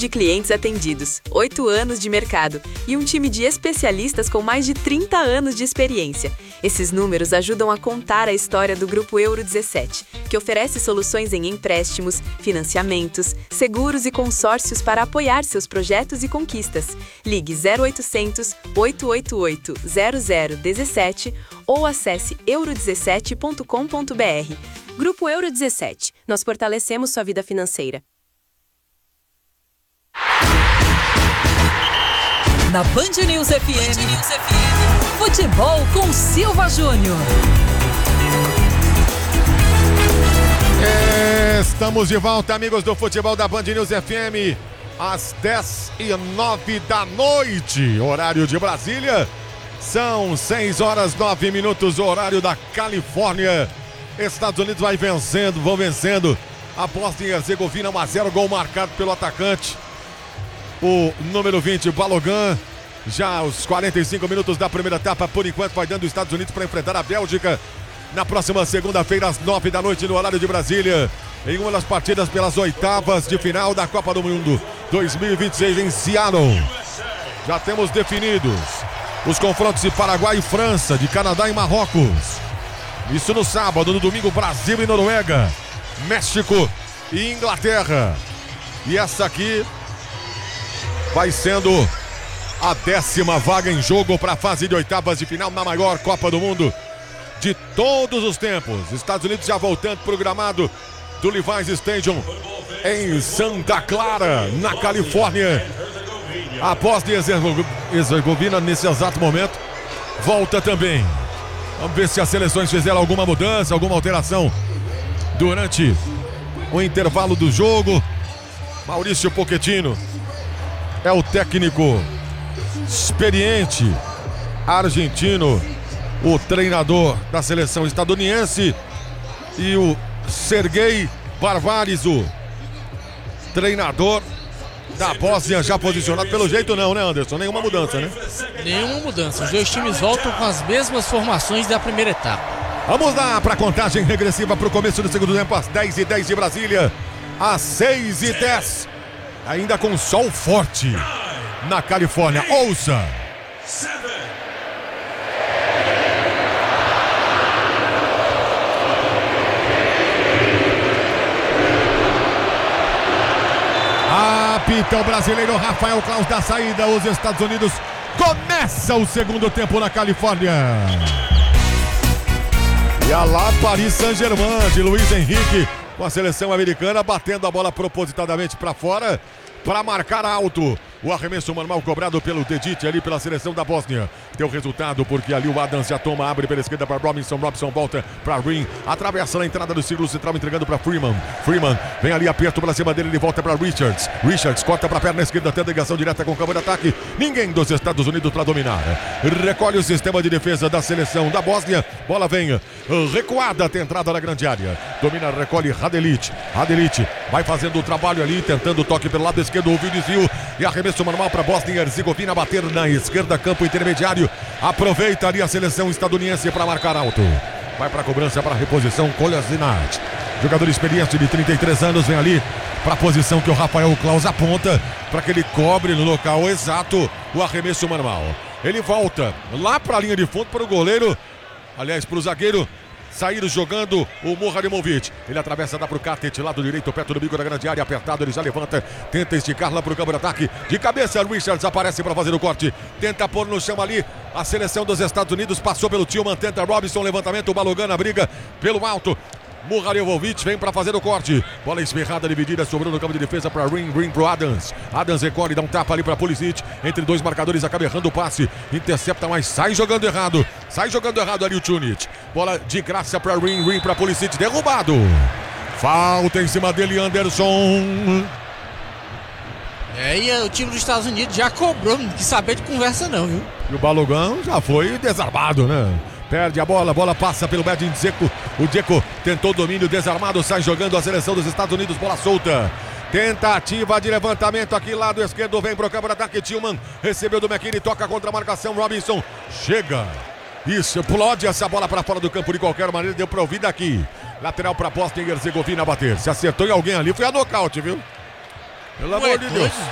de clientes atendidos, 8 anos de mercado e um time de especialistas com mais de 30 anos de experiência. Esses números ajudam a contar a história do Grupo Euro 17, que oferece soluções em empréstimos, financiamentos, seguros e consórcios para apoiar seus projetos e conquistas. Ligue 0800 888 0017 ou acesse euro17.com.br. Grupo Euro 17. Nós fortalecemos sua vida financeira. Na Band News FM, futebol com Silva Júnior. Estamos de volta, amigos do futebol da Band News FM, às 10h09 da noite, horário de Brasília. São 6h09, horário da Califórnia. Estados Unidos vão vencendo a Bósnia e Herzegovina, 1-0, gol marcado pelo atacante, o número 20, Balogun. Já aos 45 minutos da primeira etapa, por enquanto vai dando os Estados Unidos para enfrentar a Bélgica na próxima segunda-feira, às 9 da noite, no horário de Brasília, em uma das partidas pelas oitavas de final da Copa do Mundo 2026 em Seattle. Já temos definidos os confrontos de Paraguai e França, de Canadá e Marrocos. Isso no sábado. No domingo, Brasil e Noruega, México e Inglaterra. E essa aqui vai sendo a 10ª vaga em jogo para a fase de oitavas de final na maior Copa do Mundo de todos os tempos. Estados Unidos já voltando para o gramado do Levi's Stadium em Santa Clara, na Califórnia. A Bósnia e Herzegovina, nesse exato momento, volta também. Vamos ver se as seleções fizeram alguma mudança, alguma alteração durante o intervalo do jogo. Maurício Pochettino é o técnico experiente argentino, o treinador da seleção estadunidense, e o Sergei Barbares, o treinador da Bósnia, já posicionado. Pelo jeito não, né, Anderson? Nenhuma mudança, né? Nenhuma mudança. Os dois times voltam com as mesmas formações da primeira etapa. Vamos lá para a contagem regressiva para o começo do segundo tempo, às 10h10 de Brasília, às 6h10, ainda com sol forte na Califórnia. Ouça! Apita o brasileiro Rafael Claus da saída. Os Estados Unidos começa o segundo tempo na Califórnia. E a lá Paris Saint-Germain de Luiz Henrique, com a seleção americana batendo a bola propositadamente para fora para marcar alto. O arremesso manual cobrado pelo Dedic ali pela seleção da Bósnia. Deu resultado porque ali o Adams já toma, abre pela esquerda para Robinson. Robinson volta para Ring, atravessa na entrada do círculo central, entregando para Freeman. Freeman vem ali, aperto para cima dele, ele volta para Richards. Richards corta para a perna esquerda, tendo ligação direta com o campo de ataque. Ninguém dos Estados Unidos para dominar. Recolhe o sistema de defesa da seleção da Bósnia. Bola vem recuada até a entrada na grande área. Domina, recolhe Radelic. Radelic vai fazendo o trabalho ali, tentando o toque pelo lado esquerdo, ouviu o desvio e arremesso manual para Bósnia e Herzegovina bater na esquerda, campo intermediário. Aproveita ali a seleção estadunidense para marcar alto. Vai para a cobrança, para a reposição, Kolasinac. Jogador experiente de 33 anos, vem ali para a posição que o Rafael Claus aponta, para que ele cobre no local exato o arremesso manual. Ele volta lá para a linha de fundo para o goleiro, aliás, para o zagueiro sair jogando o Muharimovic. Ele atravessa, dá pro Katic, lado direito, perto do bico da grande área, apertado, ele já levanta, tenta esticar lá pro campo de ataque, de cabeça, Richards aparece para fazer o corte, tenta pôr no chão ali, a seleção dos Estados Unidos passou pelo Tillman, tenta Robinson, levantamento, o Balogun na briga pelo alto, Muharimovic vem para fazer o corte, bola esferrada, dividida, sobrou no campo de defesa para Ring pro Adams. Adams recolhe, dá um tapa ali para Pulisic, entre dois marcadores, acaba errando o passe, intercepta, mas sai jogando errado ali o Tunic. Bola de graça para Ring para Pulisic, derrubado. Falta em cima dele, Anderson. E o time dos Estados Unidos já cobrou, não quis saber de conversa não, viu? E o Balogun já foi desarmado, né? Perde a bola passa pelo Edin Dzeko. O Dzeko tentou o domínio, desarmado, sai jogando a seleção dos Estados Unidos, bola solta. Tentativa de levantamento aqui, lado esquerdo, vem pro campo de ataque, Tillman recebeu do McKinney, toca contra a marcação, Robinson chega. Isso, explode essa bola para fora do campo de qualquer maneira, deu para ouvir daqui. Lateral para Bósnia e Herzegovina bater. Se acertou em alguém ali, foi a nocaute, viu? Pelo amor de Deus.